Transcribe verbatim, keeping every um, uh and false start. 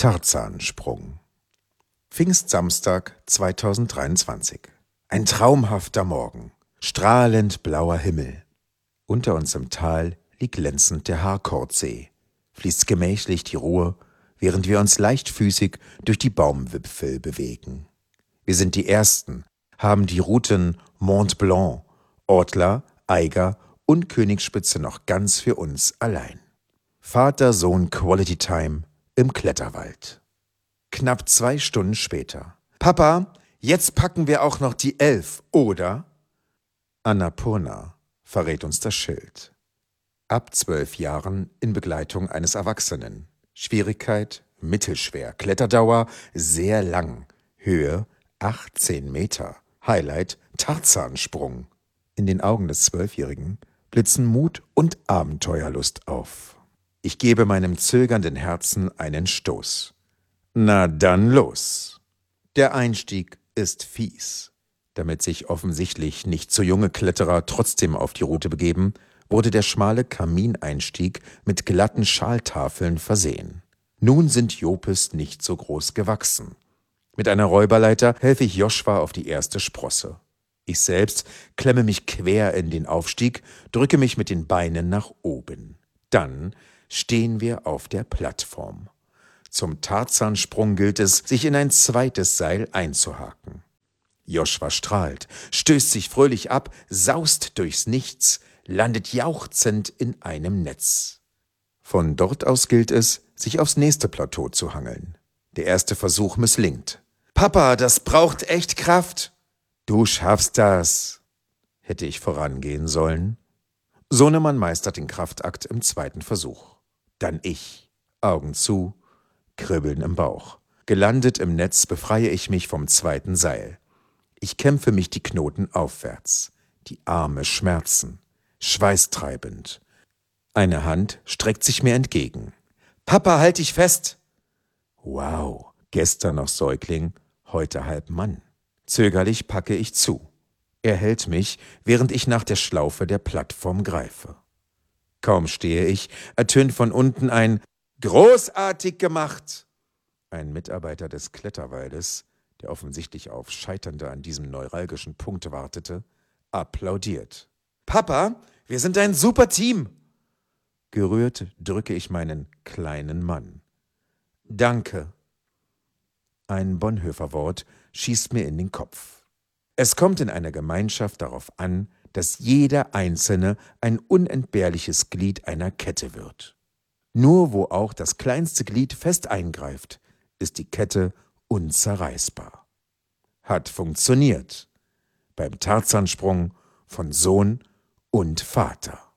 Tarzansprung. Pfingstsamstag zweitausenddreiundzwanzig. Ein traumhafter Morgen, strahlend blauer Himmel. Unter uns im Tal liegt glänzend der Harkordsee, fließt gemächlich die Ruhr, während wir uns leichtfüßig durch die Baumwipfel bewegen. Wir sind die Ersten, haben die Routen Mont Blanc, Ortler, Eiger und Königsspitze noch ganz für uns allein. Vater-Sohn Quality Time im Kletterwald. Knapp zwei Stunden später. Papa, jetzt packen wir auch noch die Elf, oder? Annapurna verrät uns das Schild. Ab zwölf Jahren in Begleitung eines Erwachsenen. Schwierigkeit mittelschwer, Kletterdauer sehr lang, Höhe achtzehn Meter, Highlight Tarzansprung. In den Augen des Zwölfjährigen blitzen Mut und Abenteuerlust auf. Ich gebe meinem zögernden Herzen einen Stoß. Na dann los! Der Einstieg ist fies. Damit sich offensichtlich nicht so junge Kletterer trotzdem auf die Route begeben, wurde der schmale Kamineinstieg mit glatten Schaltafeln versehen. Nun sind Jopes nicht so groß gewachsen. Mit einer Räuberleiter helfe ich Joshua auf die erste Sprosse. Ich selbst klemme mich quer in den Aufstieg, drücke mich mit den Beinen nach oben. Dann stehen wir auf der Plattform. Zum Tarzansprung gilt es, sich in ein zweites Seil einzuhaken. Joshua strahlt, stößt sich fröhlich ab, saust durchs Nichts, landet jauchzend in einem Netz. Von dort aus gilt es, sich aufs nächste Plateau zu hangeln. Der erste Versuch misslingt. »Papa, das braucht echt Kraft!« »Du schaffst das!« Hätte ich vorangehen sollen? Sohnemann meistert den Kraftakt im zweiten Versuch. Dann ich. Augen zu, Kribbeln im Bauch. Gelandet im Netz befreie ich mich vom zweiten Seil. Ich kämpfe mich die Knoten aufwärts. Die Arme schmerzen. Schweißtreibend. Eine Hand streckt sich mir entgegen. »Papa, halt dich fest!« Wow, gestern noch Säugling, heute halb Mann. Zögerlich packe ich zu. Er hält mich, während ich nach der Schlaufe der Plattform greife. Kaum stehe ich, ertönt von unten ein »Großartig gemacht!« Ein Mitarbeiter des Kletterwaldes, der offensichtlich auf Scheiternde an diesem neuralgischen Punkt wartete, applaudiert. »Papa, wir sind ein super Team!« Gerührt drücke ich meinen kleinen Mann. »Danke!« Ein Bonhoeffer-Wort schießt mir in den Kopf. Es kommt in einer Gemeinschaft darauf an, dass jeder Einzelne ein unentbehrliches Glied einer Kette wird. Nur wo auch das kleinste Glied fest eingreift, ist die Kette unzerreißbar. Hat funktioniert. Beim Tarzansprung von Sohn und Vater.